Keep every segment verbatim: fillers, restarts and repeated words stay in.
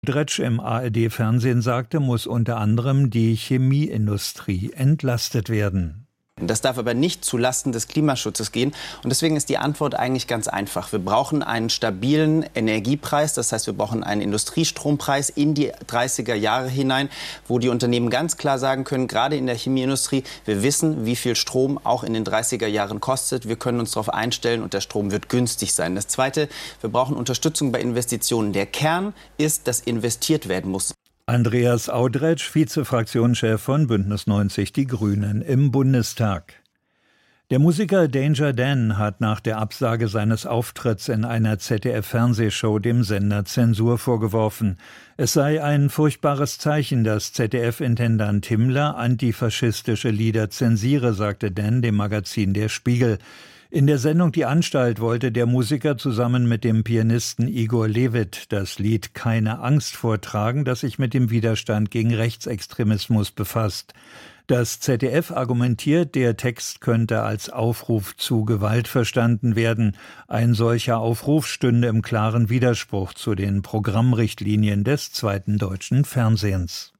Dretsch im A R D-Fernsehen sagte, muss unter anderem die Chemieindustrie entlastet werden. Das darf aber nicht zulasten des Klimaschutzes gehen. Und deswegen ist die Antwort eigentlich ganz einfach. Wir brauchen einen stabilen Energiepreis. Das heißt, wir brauchen einen Industriestrompreis in die dreißiger Jahre hinein, wo die Unternehmen ganz klar sagen können, gerade in der Chemieindustrie, wir wissen, wie viel Strom auch in den dreißiger Jahren kostet. Wir können uns darauf einstellen und der Strom wird günstig sein. Das Zweite, wir brauchen Unterstützung bei Investitionen. Der Kern ist, dass investiert werden muss. Andreas Audretsch, Vizefraktionschef von Bündnis neunzig Die Grünen im Bundestag. Der Musiker Danger Dan hat nach der Absage seines Auftritts in einer Z D F-Fernsehshow dem Sender Zensur vorgeworfen. Es sei ein furchtbares Zeichen, dass Z D F-Intendant Himmler antifaschistische Lieder zensiere, sagte Dan dem Magazin Der Spiegel. In der Sendung Die Anstalt wollte der Musiker zusammen mit dem Pianisten Igor Levit das Lied Keine Angst vortragen, das sich mit dem Widerstand gegen Rechtsextremismus befasst. Das Z D F argumentiert, der Text könnte als Aufruf zu Gewalt verstanden werden. Ein solcher Aufruf stünde im klaren Widerspruch zu den Programmrichtlinien des zweiten deutschen Fernsehens.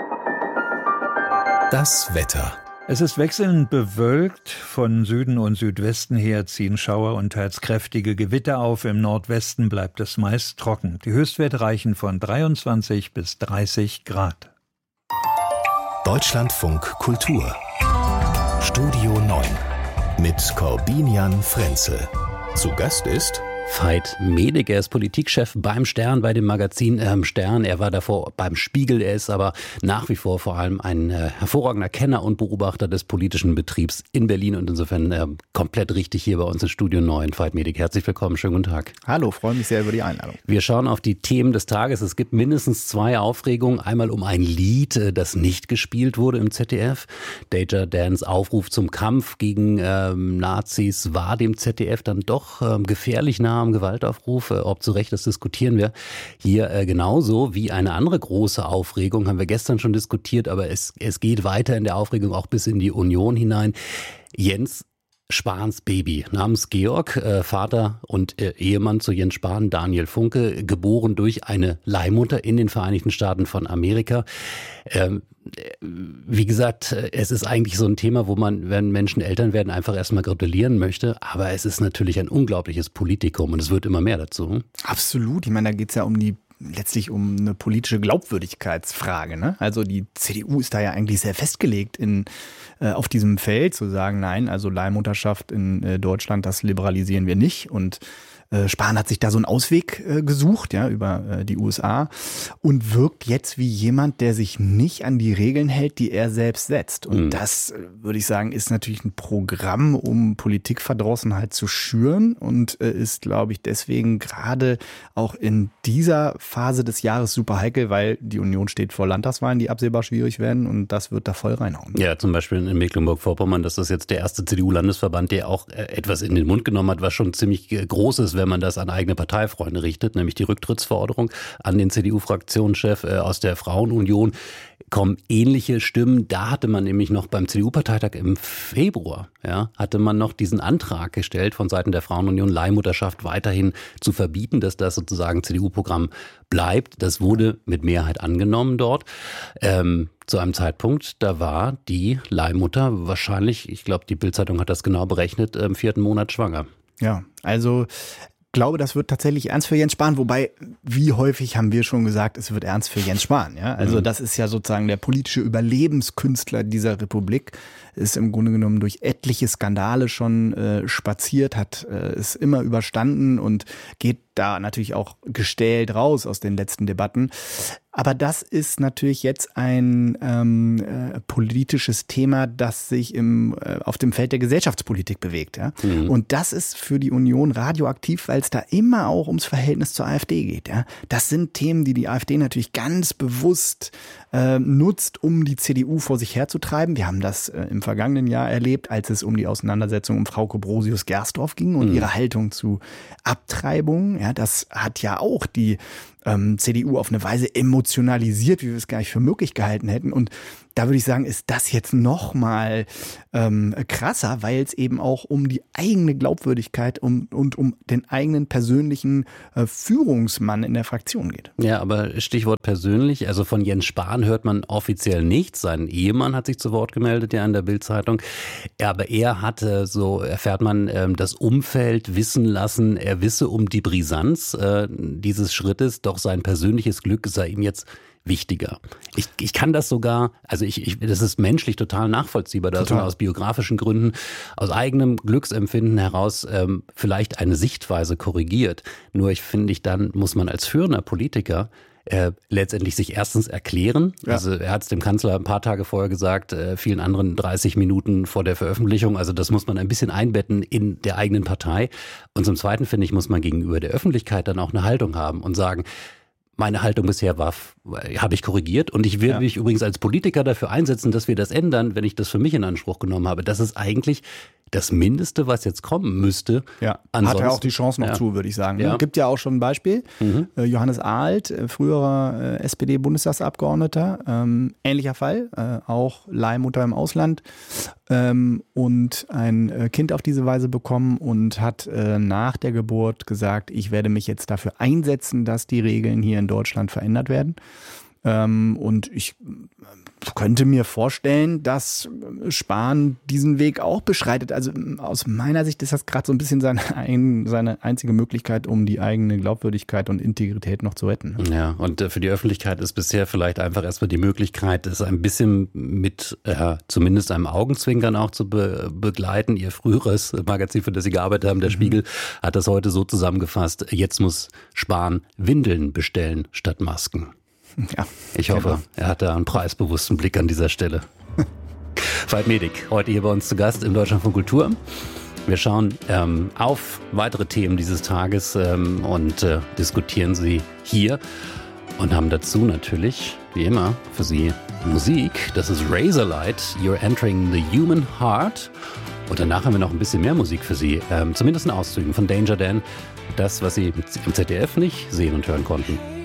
Das Wetter. Es ist wechselnd bewölkt. Von Süden und Südwesten her ziehen Schauer und teils kräftige Gewitter auf. Im Nordwesten bleibt es meist trocken. Die Höchstwerte reichen von dreiundzwanzig bis dreißig Grad. Deutschlandfunk Kultur. Studio neun mit Corbinian Frenzel. Zu Gast ist Veit Medig, er ist Politikchef beim Stern, bei dem Magazin ähm, Stern. Er war davor beim Spiegel, er ist aber nach wie vor vor allem ein äh, hervorragender Kenner und Beobachter des politischen Betriebs in Berlin und insofern äh, komplett richtig hier bei uns in Studio neun. Veit Medig, herzlich willkommen, schönen guten Tag. Hallo, freue mich sehr über die Einladung. Wir schauen auf die Themen des Tages. Es gibt mindestens zwei Aufregungen. Einmal um ein Lied, äh, das nicht gespielt wurde im Z D F. Danger Dans Aufruf zum Kampf gegen ähm, Nazis war dem Z D F dann doch ähm, gefährlich nah am Gewaltaufruf. Ob zu Recht, das diskutieren wir hier äh, genauso wie eine andere große Aufregung, haben wir gestern schon diskutiert, aber es, es geht weiter in der Aufregung auch bis in die Union hinein. Jens Spahns Baby namens Georg, äh, Vater und äh, Ehemann zu Jens Spahn, Daniel Funke, geboren durch eine Leihmutter in den Vereinigten Staaten von Amerika. Ähm, wie gesagt, es ist eigentlich so ein Thema, wo man, wenn Menschen Eltern werden, einfach erstmal gratulieren möchte. Aber es ist natürlich ein unglaubliches Politikum und es wird immer mehr dazu. Absolut. Ich meine, da geht es ja um die letztlich um eine politische Glaubwürdigkeitsfrage, ne? Also die C D U ist da ja eigentlich sehr festgelegt in äh, auf diesem Feld, zu sagen, nein, also Leihmutterschaft in äh, Deutschland, das liberalisieren wir nicht. Und äh, Spahn hat sich da so einen Ausweg äh, gesucht, ja, über äh, die U S A und wirkt jetzt wie jemand, der sich nicht an die Regeln hält, die er selbst setzt. Und mhm. das, äh, würde ich sagen, ist natürlich ein Programm, um Politikverdrossenheit zu schüren und äh, ist, glaube ich, deswegen gerade auch in dieser Phase des Jahres super heikel, weil die Union steht vor Landtagswahlen, die absehbar schwierig werden und das wird da voll reinhauen. Ja, zum Beispiel in Mecklenburg-Vorpommern, das ist jetzt der erste C D U-Landesverband, der auch äh, etwas in den Mund genommen hat, was schon ziemlich äh, groß ist, wenn man das an eigene Parteifreunde richtet, nämlich die Rücktrittsforderung an den C D U-Fraktionschef äh, aus der Frauenunion. Kommen ähnliche Stimmen. Da hatte man nämlich noch beim C D U-Parteitag im Februar, ja, hatte man noch diesen Antrag gestellt von Seiten der Frauenunion, Leihmutterschaft weiterhin zu verbieten, dass das sozusagen C D U-Programm bleibt. Das wurde mit Mehrheit angenommen dort. Ähm, zu einem Zeitpunkt, da war die Leihmutter wahrscheinlich, ich glaube, die Bild-Zeitung hat das genau berechnet, im vierten Monat schwanger. Ja, also ich glaube, das wird tatsächlich ernst für Jens Spahn, wobei, wie häufig haben wir schon gesagt, es wird ernst für Jens Spahn. Ja? Also das ist ja sozusagen der politische Überlebenskünstler dieser Republik, ist im Grunde genommen durch etliche Skandale schon äh, spaziert, hat äh, es immer überstanden und geht da natürlich auch gestählt raus aus den letzten Debatten. Aber das ist natürlich jetzt ein ähm, äh, politisches Thema, das sich im, äh, auf dem Feld der Gesellschaftspolitik bewegt. Ja? Mhm. Und das ist für die Union radioaktiv, weil es da immer auch ums Verhältnis zur AfD geht. Ja? Das sind Themen, die die AfD natürlich ganz bewusst äh, nutzt, um die C D U vor sich herzutreiben. Wir haben das äh, im vergangenen Jahr erlebt, als es um die Auseinandersetzung um Frau Brosius-Gersdorf ging und mhm. ihre Haltung zu Abtreibung. Ja, das hat ja auch die ähm, C D U auf eine Weise emotionalisiert, wie wir es gar nicht für möglich gehalten hätten. Und da würde ich sagen, ist das jetzt noch mal ähm, krasser, weil es eben auch um die eigene Glaubwürdigkeit um, und um den eigenen persönlichen äh, Führungsmann in der Fraktion geht. Ja, aber Stichwort persönlich, also von Jens Spahn hört man offiziell nichts. Sein Ehemann hat sich zu Wort gemeldet, ja, in der Bild-Zeitung. Aber er hatte, so erfährt man, ähm, das Umfeld wissen lassen, er wisse um die Brisanz äh, dieses Schrittes, doch sein persönliches Glück sei ihm jetzt wichtiger. Ich, ich kann das sogar, also ich, ich, das ist menschlich total nachvollziehbar, dass man aus biografischen Gründen, aus eigenem Glücksempfinden heraus ähm, vielleicht eine Sichtweise korrigiert. Nur ich finde, ich dann muss man als führender Politiker äh, letztendlich sich erstens erklären. Ja. Also er hat es dem Kanzler ein paar Tage vorher gesagt, äh, vielen anderen dreißig Minuten vor der Veröffentlichung. Also das muss man ein bisschen einbetten in der eigenen Partei. Und zum Zweiten, finde ich, muss man gegenüber der Öffentlichkeit dann auch eine Haltung haben und sagen, meine Haltung bisher war, habe ich korrigiert und ich will ja. mich übrigens als Politiker dafür einsetzen, dass wir das ändern, wenn ich das für mich in Anspruch genommen habe. Das ist eigentlich das Mindeste, was jetzt kommen müsste. Ja, hat er auch die Chance noch ja. zu, würde ich sagen. Ja. Gibt ja auch schon ein Beispiel. Mhm. Äh, Johannes Ahlt, äh, früherer äh, S P D-Bundestagsabgeordneter, ähm, ähnlicher Fall, äh, auch Leihmutter im Ausland ähm, und ein äh, Kind auf diese Weise bekommen und hat äh, nach der Geburt gesagt, ich werde mich jetzt dafür einsetzen, dass die Regeln hier in Deutschland verändert werden. Ähm, und ich könnte mir vorstellen, dass Spahn diesen Weg auch beschreitet. Also aus meiner Sicht ist das gerade so ein bisschen seine, ein, seine einzige Möglichkeit, um die eigene Glaubwürdigkeit und Integrität noch zu retten. Ja, und für die Öffentlichkeit ist bisher vielleicht einfach erstmal die Möglichkeit, es ein bisschen mit äh, zumindest einem Augenzwinkern auch zu be- begleiten. Ihr früheres Magazin, für das Sie gearbeitet haben, der mhm. Spiegel, hat das heute so zusammengefasst, jetzt muss Spahn Windeln bestellen statt Masken. Ja, ich hoffe, genau. Er hat da einen preisbewussten Blick an dieser Stelle. Veit Medig, heute hier bei uns zu Gast im Deutschlandfunk Kultur. Wir schauen ähm, auf weitere Themen dieses Tages ähm, und äh, diskutieren sie hier und haben dazu natürlich, wie immer, für Sie Musik. Das ist Razorlight, You're Entering the Human Heart. Und danach haben wir noch ein bisschen mehr Musik für Sie, ähm, zumindest in Auszügen von Danger Dan. Das, was Sie im Z D F nicht sehen und hören konnten.